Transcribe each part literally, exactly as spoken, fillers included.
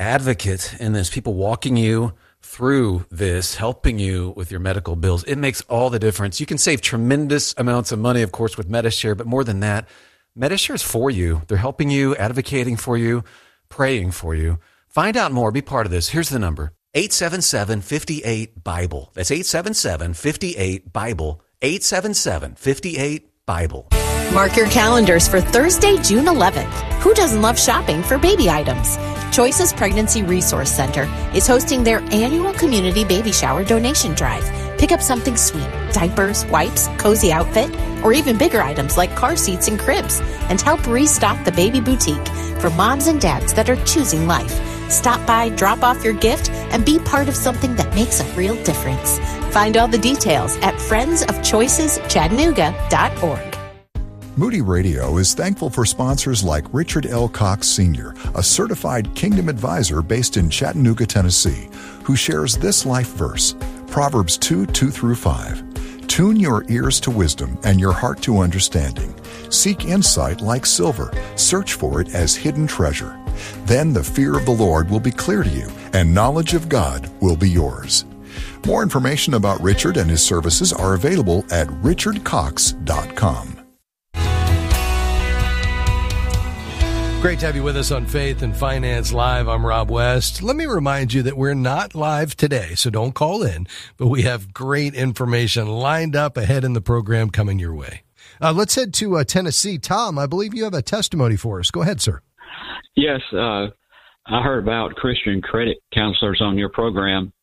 advocate in this, people walking you through this, helping you with your medical bills. It makes all the difference. You can save tremendous amounts of money, of course, with Medi-Share, but more than that, Medi-Share is for you. They're helping you, advocating for you, praying for you. Find out more. Be part of this. Here's the number. eight seven seven, five eight, BIBLE. That's eight seven seven, five eight, BIBLE. eight seven seven, five eight, BIBLE. Mark your calendars for Thursday, June eleventh. Who doesn't love shopping for baby items? Choices Pregnancy Resource Center is hosting their annual community baby shower donation drive. Pick up something sweet, diapers, wipes, cozy outfit, or even bigger items like car seats and cribs, and help restock the baby boutique for moms and dads that are choosing life. Stop by, drop off your gift, and be part of something that makes a real difference. Find all the details at friends of choices chattanooga dot org. Moody Radio is thankful for sponsors like Richard L. Cox Senior, a certified Kingdom advisor based in Chattanooga, Tennessee, who shares this life verse, Proverbs two, two through five. Tune your ears to wisdom and your heart to understanding. Seek insight like silver. Search for it as hidden treasure. Then the fear of the Lord will be clear to you, and knowledge of God will be yours. More information about Richard and his services are available at richard cox dot com. Great to have you with us on Faith and Finance Live. I'm Rob West. Let me remind you that we're not live today, so don't call in, but we have great information lined up ahead in the program coming your way. Uh, let's head to uh, Tennessee. Tom, I believe you have a testimony for us. Go ahead, sir. Yes, uh, I heard about Christian credit counselors on your program,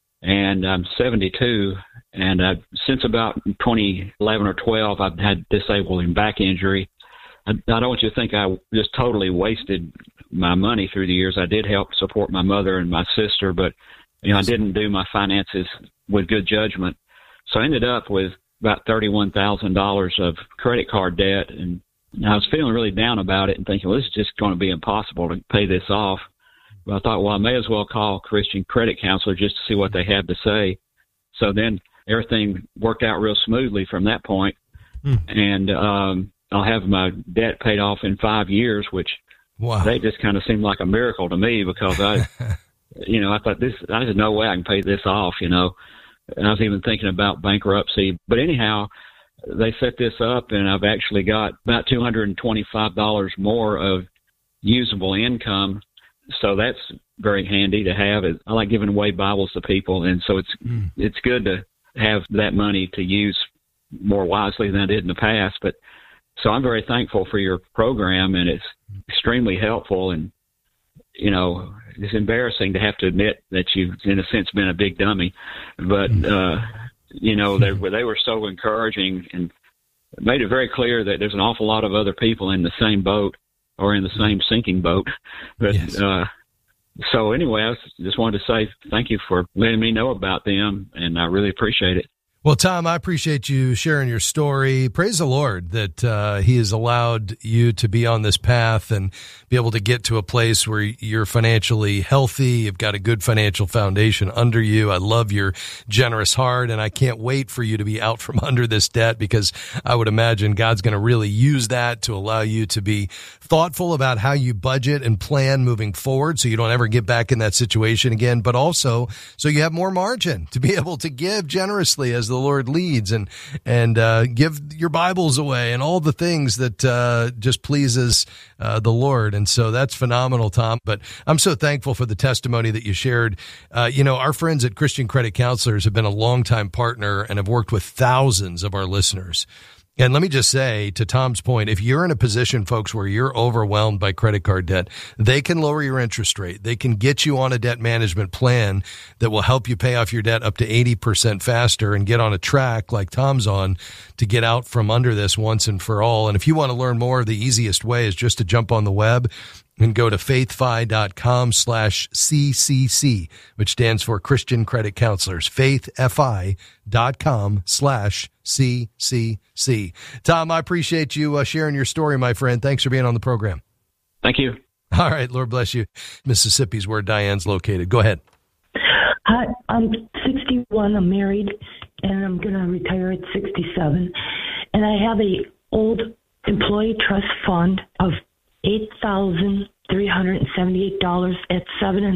and I'm seventy-two, and uh, since about twenty eleven or twelve, I've had disabling back injury. I, I don't want you to think I just totally wasted my money through the years. I did help support my mother and my sister, but you know I didn't do my finances with good judgment. So I ended up with about thirty-one thousand dollars of credit card debt, and I was feeling really down about it and thinking, well, this is just going to be impossible to pay this off. But I thought, well, I may as well call Christian Credit Counselor just to see what they have to say. So then everything worked out real smoothly from that point. Hmm. And um, I'll have my debt paid off in five years, which wow. That just kind of seemed like a miracle to me because I, you know, I thought this, there's no way I can pay this off, you know. And I was even thinking about bankruptcy. But anyhow, they set this up, and I've actually got about two hundred twenty-five dollars more of usable income. So that's very handy to have. I like giving away Bibles to people, and so it's mm. it's good to have that money to use more wisely than I did in the past. But so I'm very thankful for your program, and it's extremely helpful. And, you know, it's embarrassing to have to admit that you've, in a sense, been a big dummy. But, uh, you know, they, they were so encouraging and made it very clear that there's an awful lot of other people in the same boat or in the same sinking boat. But yes. uh, so anyway, I just wanted to say thank you for letting me know about them, and I really appreciate it. Well, Tom, I appreciate you sharing your story. Praise the Lord that uh, he has allowed you to be on this path and be able to get to a place where you're financially healthy. You've got a good financial foundation under you. I love your generous heart, and I can't wait for you to be out from under this debt, because I would imagine God's going to really use that to allow you to be thoughtful about how you budget and plan moving forward so you don't ever get back in that situation again, but also so you have more margin to be able to give generously as the the Lord leads, and and uh, give your Bibles away and all the things that uh, just pleases uh, the Lord. And so that's phenomenal, Tom. But I'm so thankful for the testimony that you shared. Uh, you know, our friends at Christian Credit Counselors have been a longtime partner and have worked with thousands of our listeners. And let me just say, to Tom's point, if you're in a position, folks, where you're overwhelmed by credit card debt, they can lower your interest rate. They can get you on a debt management plan that will help you pay off your debt up to eighty percent faster and get on a track like Tom's on to get out from under this once and for all. And if you want to learn more, the easiest way is just to jump on the web and go to faithfi.com slash CCC, which stands for Christian Credit Counselors, faithfi.com slash CCC. Tom, I appreciate you uh, sharing your story, my friend. Thanks for being on the program. Thank you. All right, Lord bless you. Mississippi's where Diane's located. Go ahead. Hi, I'm sixty-one. I'm married, and I'm going to retire at sixty-seven. And I have a old employee trust fund of eight thousand three hundred seventy-eight dollars at seven